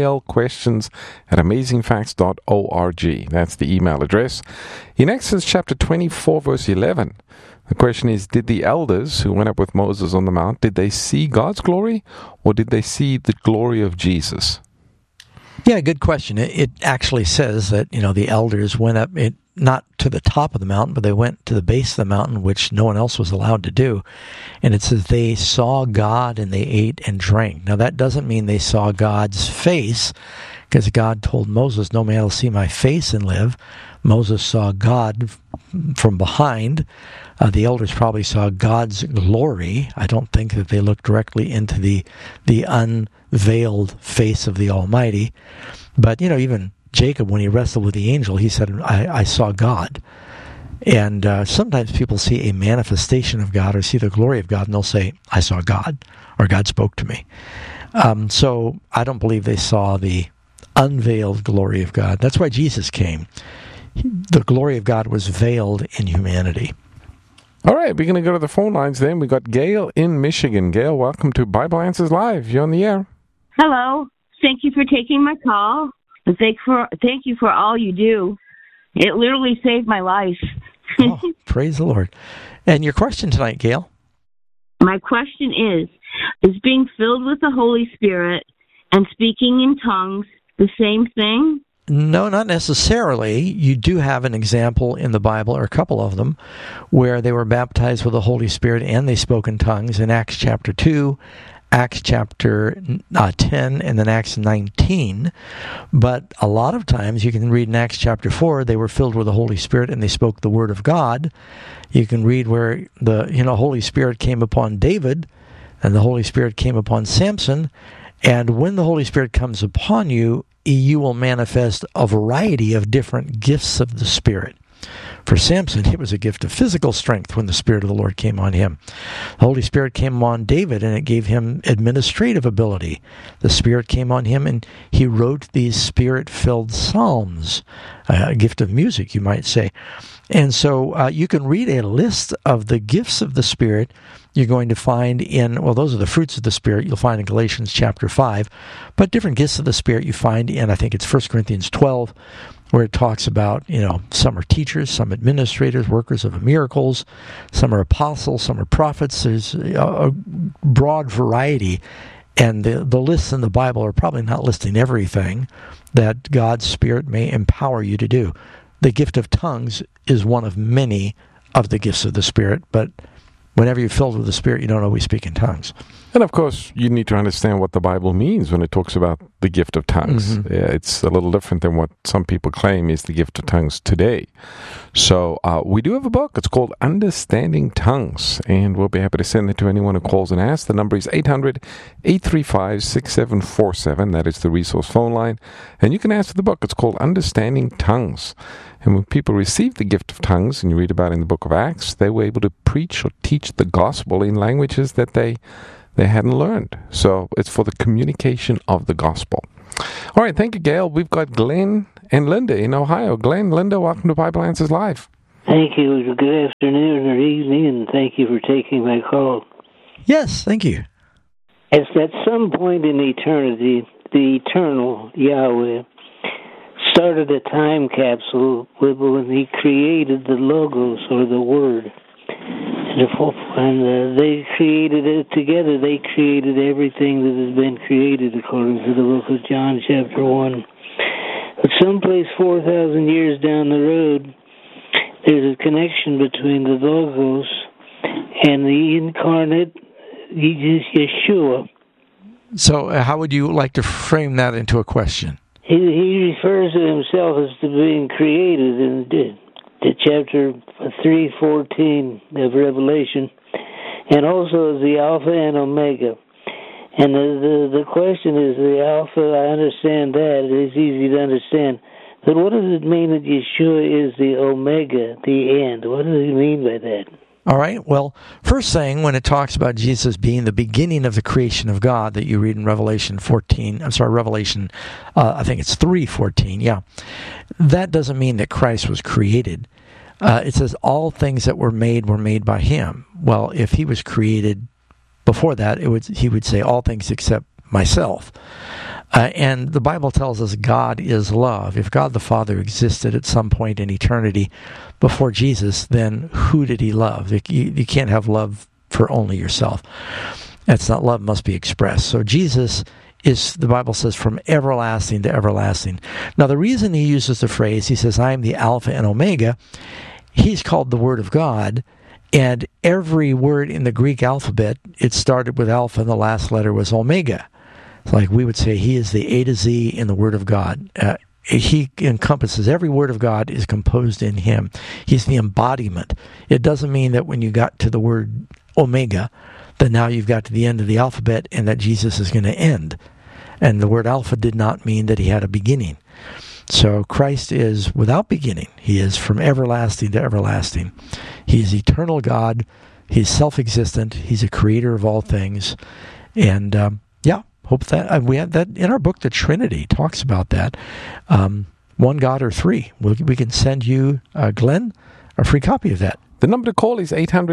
balquestions@amazingfacts.org. That's the email address. In Exodus chapter 24, verse 11, the question is, did the elders who went up with Moses on the mount, did they see God's glory or did they see the glory of Jesus? Yeah, good question. It actually says that, the elders went up, not to the top of the mountain, but they went to the base of the mountain, which no one else was allowed to do. And it says they saw God and they ate and drank. Now, that doesn't mean they saw God's face, because God told Moses, no man will see my face and live. Moses saw God from behind. The elders probably saw God's glory. I don't think that they looked directly into the unveiled face of the Almighty. But, even Jacob, when he wrestled with the angel, he said, I saw God. And sometimes people see a manifestation of God or see the glory of God, and they'll say, I saw God, or God spoke to me. So I don't believe they saw the unveiled glory of God. That's why Jesus came. The glory of God was veiled in humanity. All right, we're going to go to the phone lines then. We got Gail in Michigan. Gail, welcome to Bible Answers Live. You're on the air. Hello. Thank you for taking my call. And thank you for all you do. It literally saved my life. Oh, praise the Lord. And your question tonight, Gail? My question is being filled with the Holy Spirit and speaking in tongues the same thing? No, not necessarily. You do have an example in the Bible, or a couple of them, where they were baptized with the Holy Spirit and they spoke in tongues in Acts chapter 2, Acts chapter 10, and then Acts 19. But a lot of times, you can read in Acts chapter 4, they were filled with the Holy Spirit and they spoke the word of God. You can read where the Holy Spirit came upon David and the Holy Spirit came upon Samson. And when the Holy Spirit comes upon you, you will manifest a variety of different gifts of the Spirit. For Samson, it was a gift of physical strength when the Spirit of the Lord came on him. The Holy Spirit came on David, and it gave him administrative ability. The Spirit came on him, and he wrote these Spirit-filled psalms, a gift of music, you might say. And so you can read a list of the gifts of the Spirit you're going to find those are the fruits of the Spirit you'll find in Galatians chapter 5, but different gifts of the Spirit you find in, I think it's 1 Corinthians 12, where it talks about, some are teachers, some administrators, workers of miracles, some are apostles, some are prophets. There's a broad variety, and the lists in the Bible are probably not listing everything that God's Spirit may empower you to do. The gift of tongues is one of many of the gifts of the Spirit, but Whenever you're filled with the Spirit, you don't always speak in tongues. And of course, you need to understand what the Bible means when it talks about the gift of tongues. Mm-hmm. Yeah, it's a little different than what some people claim is the gift of tongues today. So we do have a book. It's called Understanding Tongues, and we'll be happy to send it to anyone who calls and asks. The number is 800-835-6747. That is the resource phone line. And you can ask for the book. It's called Understanding Tongues. And when people receive the gift of tongues, and you read about it in the book of Acts, they were able to preach or teach the gospel in languages that they hadn't learned. So it's for the communication of the gospel. All right, thank you, Gail. We've got Glenn and Linda in Ohio. Glenn, Linda, welcome to Bible Answers Live. Thank you. Good afternoon or evening, and thank you for taking my call. Yes, thank you. At some point in eternity, the eternal Yahweh started a time capsule when he created the Logos, or the Word. And they created it together. They created everything that has been created according to the book of John chapter 1. But someplace 4,000 years down the road, there's a connection between the Logos and the incarnate Yeshua. So how would you like to frame that into a question? He refers to himself as to being created in chapter 3:14 of Revelation, and also as the Alpha and Omega. And the question is, the Alpha, I understand that, it's easy to understand, but what does it mean that Yeshua is the Omega, the end? What does he mean by that? All right, well, first thing, when it talks about Jesus being the beginning of the creation of God that you read in Revelation, I think it's 3:14, yeah. That doesn't mean that Christ was created. It says all things that were made by him. Well, if he was created before that, he would say all things except myself. And the Bible tells us God is love. If God the Father existed at some point in eternity before Jesus, then who did he love? You can't have love for only yourself. That's not love, must be expressed. So Jesus is, the Bible says, from everlasting to everlasting. Now, the reason he uses the phrase, he says, I am the Alpha and Omega, he's called the Word of God, and every word in the Greek alphabet, it started with Alpha and the last letter was Omega. It's like we would say he is the A to Z in the Word of God. He encompasses, every word of God is composed in him. He's the embodiment. It doesn't mean that when you got to the word Omega, that now you've got to the end of the alphabet and that Jesus is going to end. And the word Alpha did not mean that he had a beginning. So Christ is without beginning. He is from everlasting to everlasting. He is eternal God. He's self-existent. He's a creator of all things. And hope that we have that in our book. The Trinity talks about that. One God or three. We can send you, Glenn, a free copy of that. The number to call is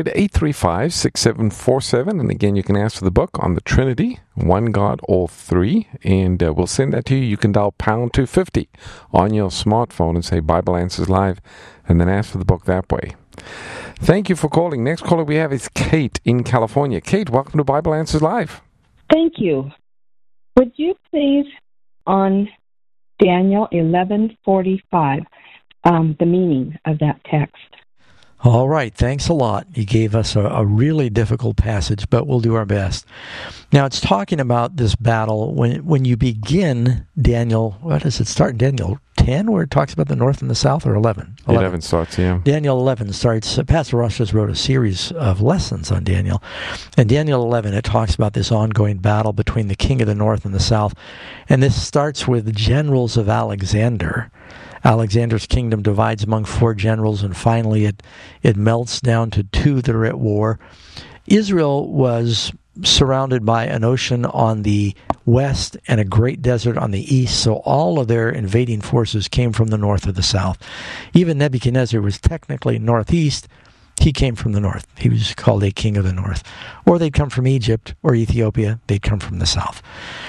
800-835-6747. And again, you can ask for the book on the Trinity, one God, all three. And we'll send that to you. You can dial pound 250 on your smartphone and say Bible Answers Live, and then ask for the book that way. Thank you for calling. Next caller we have is Kate in California. Kate, welcome to Bible Answers Live. Thank you. Would you please, on Daniel 11:45, the meaning of that text? All right, thanks a lot. You gave us a really difficult passage, but we'll do our best. Now, it's talking about this battle. When you begin Daniel, what does it start in Daniel 10, where it talks about the north and the south, or 11? 11 starts, yeah. Daniel 11 starts. Pastor Ross just wrote a series of lessons on Daniel. And Daniel 11, it talks about this ongoing battle between the king of the north and the south. And this starts with the generals of Alexander. Alexander's kingdom divides among 4 generals, and finally it melts down to 2 that are at war. Israel was surrounded by an ocean on the west and a great desert on the east, so all of their invading forces came from the north or the south. Even Nebuchadnezzar was technically northeast. He came from the north. He was called a king of the north. Or they'd come from Egypt or Ethiopia. They'd come from the south.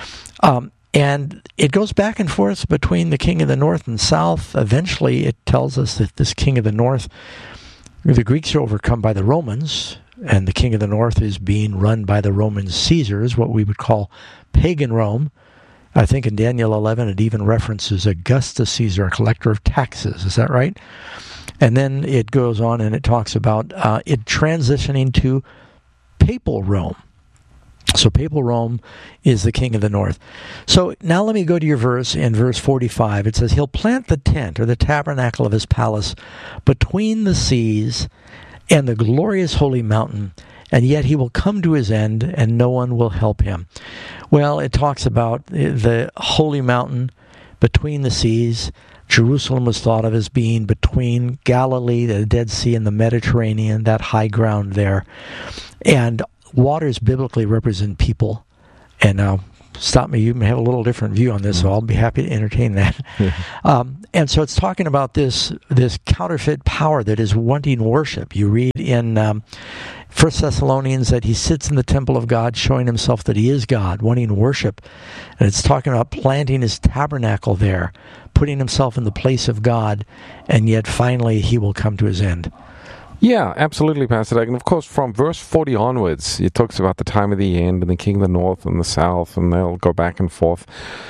And it goes back and forth between the king of the north and south. Eventually, it tells us that this king of the north, the Greeks are overcome by the Romans, and the king of the north is being run by the Roman Caesars, what we would call pagan Rome. I think in Daniel 11, it even references Augustus Caesar, a collector of taxes. Is that right? And then it goes on and it talks about it transitioning to papal Rome. So papal Rome is the king of the north. So now let me go to your verse in verse 45. It says, he'll plant the tent or the tabernacle of his palace between the seas and the glorious holy mountain, and yet he will come to his end and no one will help him. Well, it talks about the holy mountain between the seas. Jerusalem was thought of as being between Galilee, the Dead Sea, and the Mediterranean, that high ground there. And waters biblically represent people. And now, stop me, you may have a little different view on this, so I'll be happy to entertain that. And so it's talking about this counterfeit power that is wanting worship. You read in 1 Thessalonians that he sits in the temple of God, showing himself that he is God, wanting worship. And it's talking about planting his tabernacle there, putting himself in the place of God, and yet finally he will come to his end. Yeah, absolutely, Pastor Doug. And of course, from verse 40 onwards, it talks about the time of the end and the king of the north and the south, and they'll go back and forth.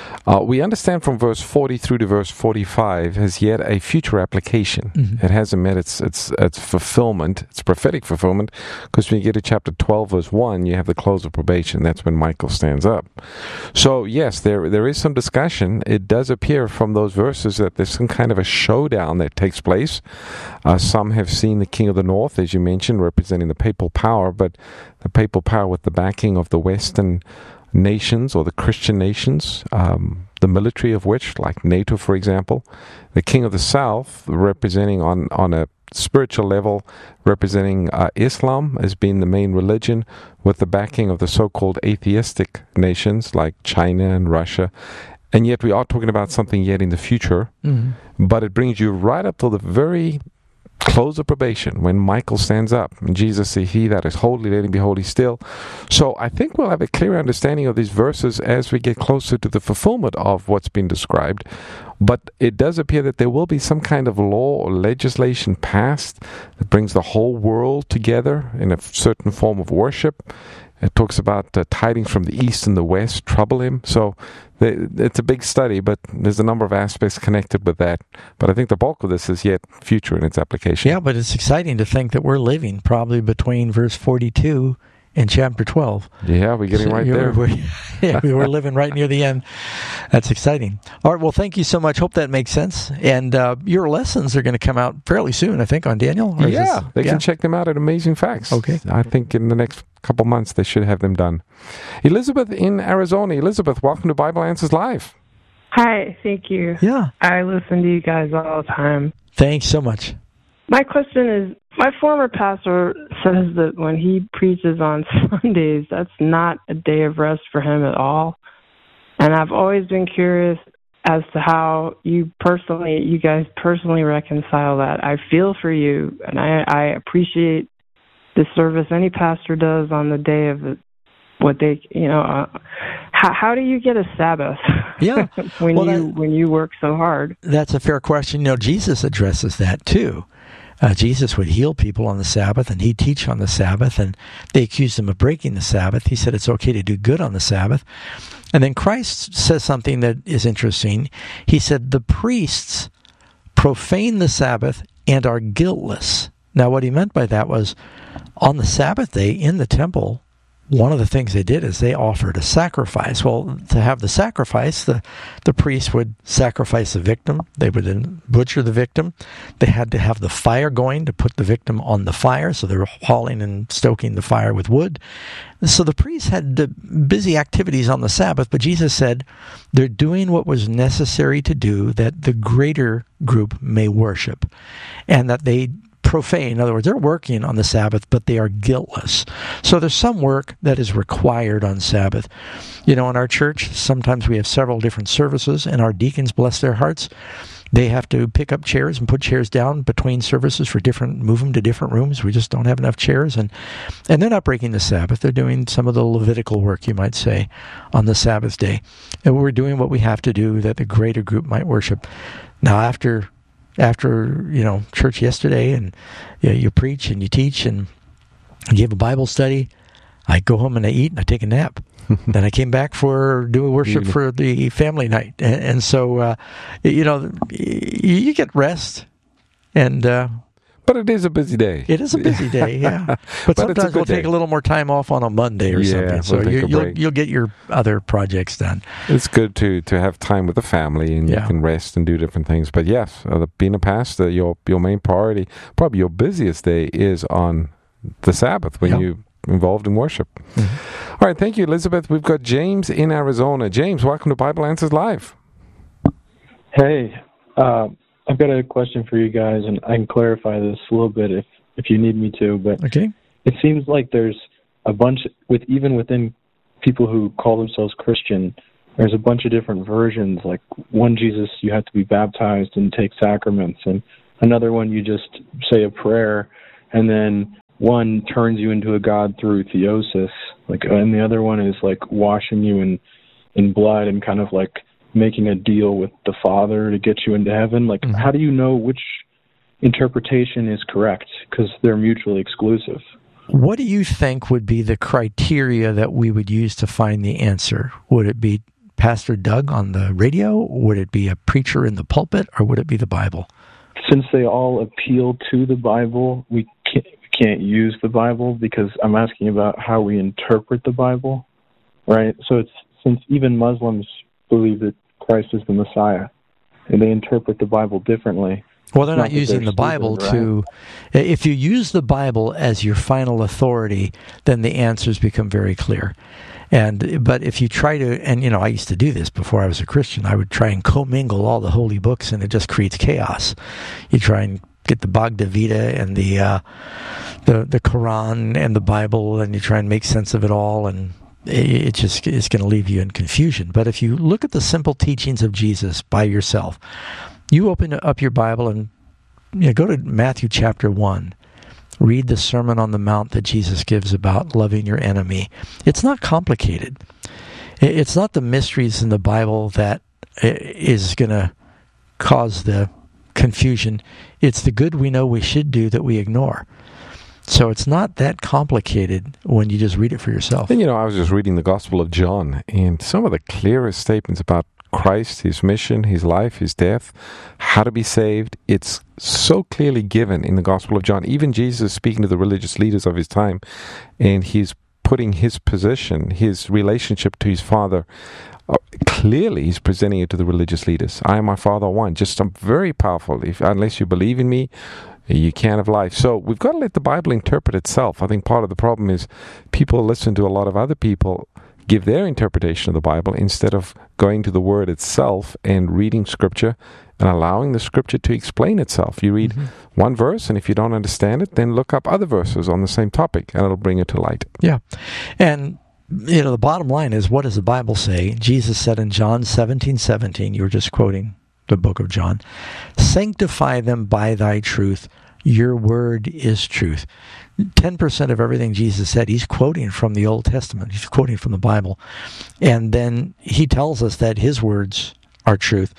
We understand from verse 40 through to verse 45 has yet a future application. Mm-hmm. It hasn't met its fulfillment, its prophetic fulfillment, because when you get to chapter 12, verse 1, you have the close of probation. That's when Michael stands up. So, yes, there is some discussion. It does appear from those verses that there's some kind of a showdown that takes place. Some have seen the king of the north, as you mentioned, representing the papal power, but the papal power with the backing of the Western nations or the Christian nations, the military of which, like NATO, for example. The king of the south, representing on a spiritual level, representing Islam as being the main religion, with the backing of the so-called atheistic nations like China and Russia. And yet we are talking about something yet in the future, but it brings you right up to the very close of probation when Michael stands up and Jesus says, he that is holy, let him be holy still. So I think we'll have a clear understanding of these verses as we get closer to the fulfillment of what's been described. But it does appear that there will be some kind of law or legislation passed that brings the whole world together in a certain form of worship. It talks about tidings from the east and the west trouble him. So it's a big study, but there's a number of aspects connected with that. But I think the bulk of this is yet future in its application. Yeah, but it's exciting to think that we're living probably between verse 42 and chapter 12. Yeah, we're getting right there. We're living right near the end. That's exciting. All right, well, thank you so much. Hope that makes sense. And your lessons are going to come out fairly soon, I think, on Daniel. They can check them out at Amazing Facts. Okay. I think in the next couple months they should have them done. Elizabeth in Arizona. Elizabeth, welcome to Bible Answers Live. Hi, thank you. Yeah. I listen to you guys all the time. Thanks so much. My question is, my former pastor says that when he preaches on Sundays, that's not a day of rest for him at all. And I've always been curious as to how you guys personally reconcile that. I feel for you, and I appreciate the service any pastor does on the day of what they, how do you get a Sabbath? Yeah, when you work so hard. That's a fair question. Jesus addresses that too. Jesus would heal people on the Sabbath, and he'd teach on the Sabbath, and they accused him of breaking the Sabbath. He said it's okay to do good on the Sabbath. And then Christ says something that is interesting. He said the priests profane the Sabbath and are guiltless. Now, what he meant by that was on the Sabbath day in the temple, one of the things they did is they offered a sacrifice. Well, to have the sacrifice, the priest would sacrifice the victim. They would then butcher the victim. They had to have the fire going to put the victim on the fire, so they were hauling and stoking the fire with wood. So the priests had busy activities on the Sabbath, but Jesus said they're doing what was necessary to do that the greater group may worship, and that they profane. In other words, they're working on the Sabbath, but they are guiltless. So there's some work that is required on Sabbath. In our church, sometimes we have several different services, and our deacons, bless their hearts, they have to pick up chairs and put chairs down between services move them to different rooms. We just don't have enough chairs. And they're not breaking the Sabbath. They're doing some of the Levitical work, you might say, on the Sabbath day. And we're doing what we have to do that the greater group might worship. Now, after church yesterday, and you preach and you teach and you have a Bible study, I go home and I eat and I take a nap. Then I came back for doing worship for the family night. And so, you get rest And but it is a busy day. It is a busy day, yeah. But sometimes we'll take a little more time off on a Monday or something. So you'll get your other projects done. It's good to have time with the family, and you can rest and do different things. But yes, being a pastor, your main priority, probably your busiest day, is on the Sabbath when you're involved in worship. Mm-hmm. All right, thank you, Elizabeth. We've got James in Arizona. James, welcome to Bible Answers Live. Hey, I've got a question for you guys, and I can clarify this a little bit if you need me to. But it seems like there's a bunch, even within people who call themselves Christian, there's a bunch of different versions. Like one Jesus, you have to be baptized and take sacraments, and another one you just say a prayer, and then one turns you into a god through theosis. And the other one is like washing you in blood and kind of like making a deal with the Father to get you into heaven. How do you know which interpretation is correct? Because they're mutually exclusive. What do you think would be the criteria that we would use to find the answer? Would it be Pastor Doug on the radio? Would it be a preacher in the pulpit? Or would it be the Bible? Since they all appeal to the Bible, we can't use the Bible, because I'm asking about how we interpret the Bible, right? So since even Muslims believe that Christ is the Messiah, and they interpret the Bible differently. Well, they're not using the Bible to... If you use the Bible as your final authority, then the answers become very clear. But if you try to... And, I used to do this before I was a Christian. I would try and commingle all the holy books, and it just creates chaos. You try and get the Bhagavad Gita and the Quran and the Bible, and you try and make sense of it all, and it just is going to leave you in confusion. But if you look at the simple teachings of Jesus by yourself, you open up your Bible and go to Matthew chapter 1. Read the Sermon on the Mount that Jesus gives about loving your enemy. It's not complicated. It's not the mysteries in the Bible that is going to cause the confusion. It's the good we know we should do that we ignore. So it's not that complicated when you just read it for yourself. And I was just reading the Gospel of John, and some of the clearest statements about Christ, his mission, his life, his death, how to be saved, it's so clearly given in the Gospel of John. Even Jesus speaking to the religious leaders of his time, and he's putting his position, his relationship to his Father, clearly he's presenting it to the religious leaders. I and my Father are one. Just very powerful. Unless you believe in me, you can't have life. So we've got to let the Bible interpret itself. I think part of the problem is people listen to a lot of other people give their interpretation of the Bible instead of going to the Word itself and reading Scripture and allowing the Scripture to explain itself. You read one verse, and if you don't understand it, then look up other verses on the same topic, and it'll bring it to light. Yeah. And the bottom line is, what does the Bible say? Jesus said in John 17:17, you were just quoting the book of John, sanctify them by thy truth. Your word is truth. 10% of everything Jesus said, he's quoting from the Old Testament. He's quoting from the Bible. And then he tells us that his words are truth.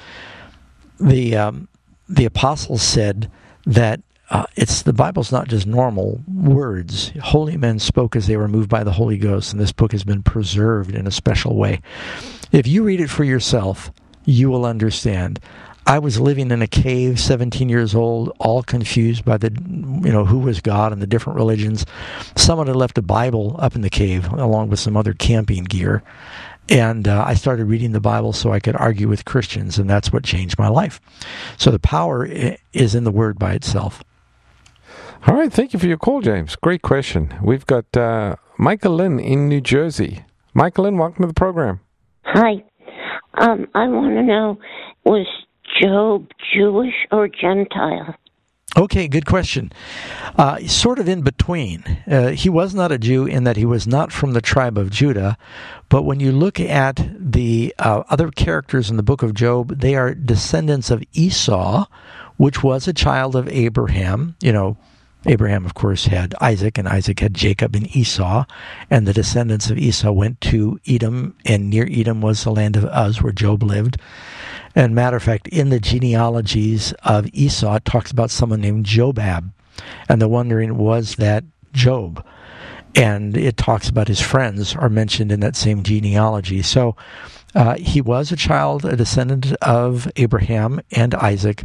The apostles said that the Bible's not just normal words. Holy men spoke as they were moved by the Holy Ghost, and this book has been preserved in a special way. If you read it for yourself, you will understand. I was living in a cave, 17 years old, all confused by who was God and the different religions. Someone had left a Bible up in the cave along with some other camping gear. And I started reading the Bible so I could argue with Christians, and that's what changed my life. So the power is in the Word by itself. All right, thank you for your call, James. Great question. We've got Michael Lynn in New Jersey. Michael Lynn, welcome to the program. Hi. I want to know, was Job Jewish or Gentile? Okay, good question. Sort of in between. He was not a Jew in that he was not from the tribe of Judah, but when you look at the other characters in the book of Job, they are descendants of Esau, which was a child of Abraham. Abraham, of course, had Isaac, and Isaac had Jacob and Esau, and the descendants of Esau went to Edom, and near Edom was the land of Uz, where Job lived. And matter of fact, in the genealogies of Esau, it talks about someone named Jobab, and the wondering was that Job. And it talks about his friends are mentioned in that same genealogy. So he was a descendant of Abraham and Isaac,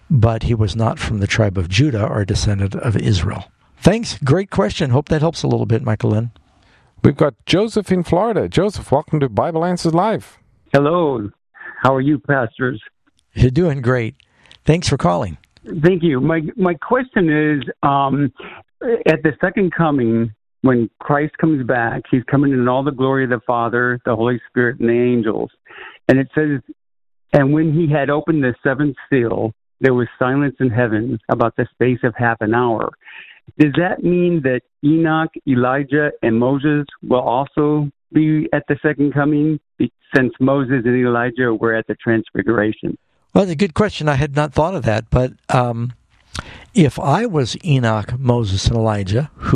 but he was not from the tribe of Judah or a descendant of Israel. Thanks. Great question. Hope that helps a little bit, Michael Lynn. We've got Joseph in Florida. Joseph, welcome to Bible Answers Live. Hello. How are you, pastors? You're doing great. Thanks for calling. Thank you. My question is, at the second coming, when Christ comes back, he's coming in all the glory of the Father, the Holy Spirit, and the angels. And it says, and when he had opened the seventh seal, there was silence in heaven about the space of half an hour. Does that mean that Enoch, Elijah, and Moses will also be at the second coming, since Moses and Elijah were at the Transfiguration? Well, that's a good question. I had not thought of that, but if I was Enoch, Moses, and Elijah, who